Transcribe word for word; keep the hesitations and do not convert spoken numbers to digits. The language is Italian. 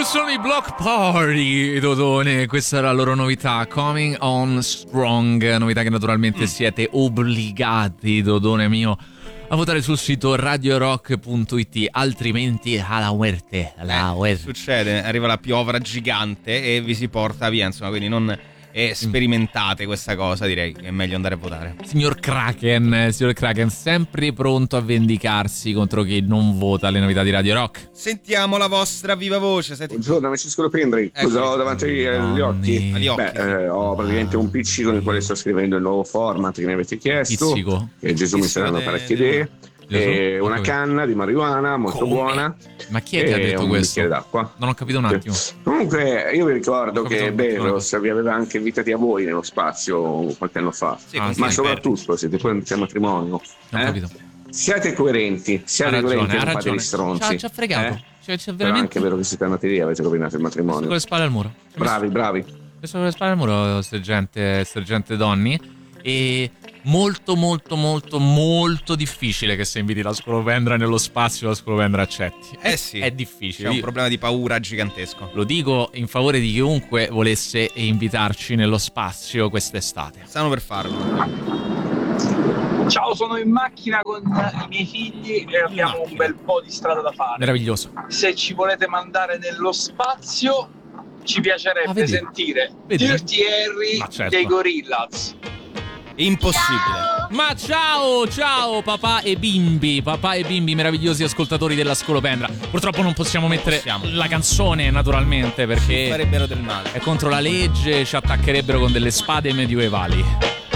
sono i Block Party, Dodone. Questa è la loro novità, Coming On Strong. Novità che naturalmente mm. siete obbligati, Dodone mio, a votare sul sito radio rock punto it, altrimenti alla muerte, alla eh, succede, arriva la piovra gigante e vi si porta via, insomma, quindi non e sperimentate questa cosa, direi che è meglio andare a votare. Signor Kraken, signor Kraken, sempre pronto a vendicarsi contro chi non vota le novità di Radio Rock. Sentiamo la vostra viva voce. Senti... Buongiorno, amici scolopendri. Scusa, ho davanti agli occhi. Agli occhi. Beh, eh, ho praticamente un P C con il quale sto scrivendo il nuovo format che mi avete chiesto. Pizzico. Che Gesù mi sta dando parecchie idee. E una canna di marijuana molto Come? buona. Ma chi è che ha detto un questo? bicchiere d'acqua. Non ho capito un attimo. Comunque io vi ricordo che un Bezos vi aveva anche invitati a voi nello spazio qualche anno fa. Sì, Ah, ma sì, soprattutto siete poi in matrimonio. Non ho eh? capito. Siate coerenti, siate Ha ragione, coerenti, ha non fate ragione. gli stronzi. Ci ha- ci ha fregato. Eh? Cioè, c'è Però è veramente anche vero che siete andati lì e avete rovinato il con matrimonio. le spalle al muro. Bravi, bravi. Messo con le spalle al muro, sergente, sergente Donny. E molto, molto, molto, molto difficile che se inviti la scolopendra nello spazio la scolopendra accetti. Eh sì, È difficile. c'è un Io problema di paura gigantesco. lo dico in favore di chiunque volesse invitarci nello spazio quest'estate. Stanno per farlo. Ciao, sono in macchina con i miei figli e abbiamo un bel po' di strada da fare. Meraviglioso. Se ci volete mandare nello spazio, ci piacerebbe Ah, vedi? sentire Vedi? Dirty Harry Ma certo. dei Gorillaz. Impossibile. Ma ciao, ciao papà e bimbi, papà e bimbi meravigliosi ascoltatori della scolopendra. Purtroppo non possiamo mettere possiamo. la canzone naturalmente perché Farebbero del male. è contro la legge, ci attaccherebbero con delle spade medievali.